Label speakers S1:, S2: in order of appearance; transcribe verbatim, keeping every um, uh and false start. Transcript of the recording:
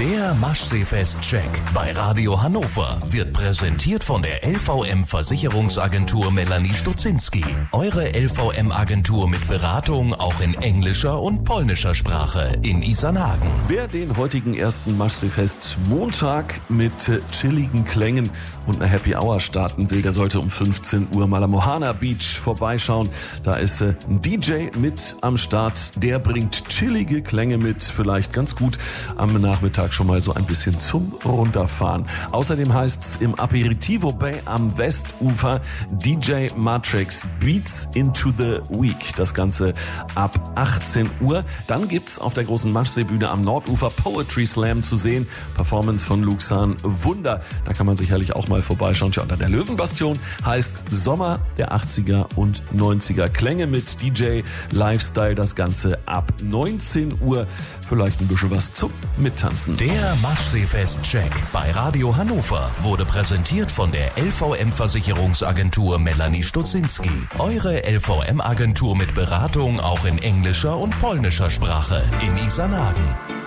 S1: Der Maschseefest-Check bei Radio Hannover wird präsentiert von der L V M-Versicherungsagentur Melanie Stutzinski. Eure L V M-Agentur mit Beratung auch in englischer und polnischer Sprache in Isernhagen.
S2: Wer den heutigen ersten Maschseefest Montag mit äh, chilligen Klängen und einer Happy Hour starten will, der sollte um fünfzehn Uhr mal am Mohana Beach vorbeischauen. Da ist äh, ein D J mit am Start, der bringt chillige Klänge mit, vielleicht ganz gut am Nachmittag schon mal so ein bisschen zum Runterfahren. Außerdem heißt's im Aperitivo Bay am Westufer D J Matrix Beats into the Week. Das Ganze ab achtzehn Uhr. Dann gibt's auf der großen Maschseebühne am Nordufer Poetry Slam zu sehen. Performance von Luxan Wunder. Da kann man sicherlich auch mal vorbeischauen. Tja, unter der Löwenbastion heißt Sommer der achtziger und neunziger. Klänge mit D J Lifestyle. Das Ganze ab neunzehn Uhr. Vielleicht ein bisschen was zum Mittanzen.
S1: Der Maschseefest-Check bei Radio Hannover wurde präsentiert von der L V M-Versicherungsagentur Melanie Stutzinski. Eure L V M-Agentur mit Beratung auch in englischer und polnischer Sprache in Isernhagen.